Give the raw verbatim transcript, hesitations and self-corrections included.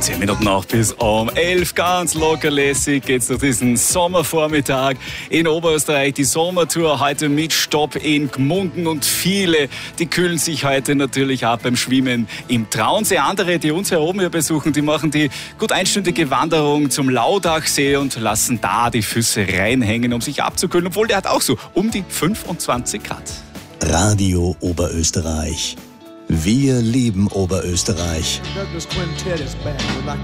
Zehn Minuten noch bis um elf, ganz lockerlässig geht's durch diesen Sommervormittag in Oberösterreich. Die Sommertour heute mit Stopp in Gmunden und viele, die kühlen sich heute natürlich ab beim Schwimmen im Traunsee. Andere, die uns hier oben hier besuchen, die machen die gut einstündige Wanderung zum Laudachsee und lassen da die Füße reinhängen, um sich abzukühlen, obwohl der hat auch so um die fünfundzwanzig Grad. Radio Oberösterreich. Wir lieben Oberösterreich. Douglas Quintet is back with like